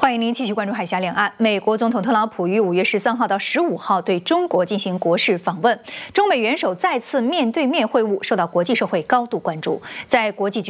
欢迎您继续关注海峡两岸。美国总统特朗普于5月13号到15号对中国进行国事访问，中美元首再次面对面会晤，受到国际社会高度关注。在国际局